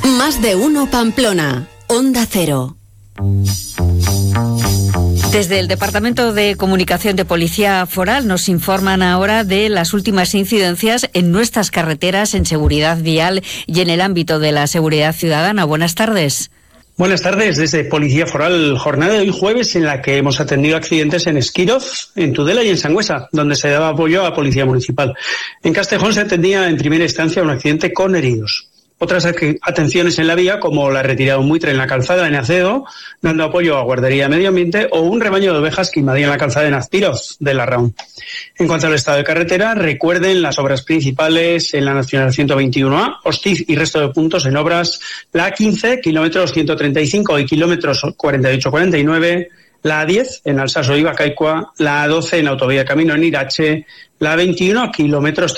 Más de uno Pamplona, Onda Cero. Desde el Departamento de Comunicación de Policía Foral nos informan ahora de las últimas incidencias en nuestras carreteras, en seguridad vial y en el ámbito de la seguridad ciudadana. Buenas tardes. Buenas tardes, desde Policía Foral, jornada de hoy jueves en la que hemos atendido accidentes en Esquiroz, en Tudela y en Sangüesa, donde se daba apoyo a Policía Municipal. En Castejón se atendía en primera instancia un accidente con heridos. Otras atenciones en la vía, como la retirada de un buitre en la calzada en Acedo, dando apoyo a Guardería de Medio Ambiente, o un rebaño de ovejas que invadían la calzada en Azpiroz, de Larraún. En cuanto al estado de carretera, recuerden las obras principales en la Nacional 121A, Hostiz y resto de puntos en obras, la A15, kilómetros 135 y kilómetros 48-49, la A10 en Alsaso y Bacaicua, la A12 en Autovía Camino en Irache, la A21, kilómetros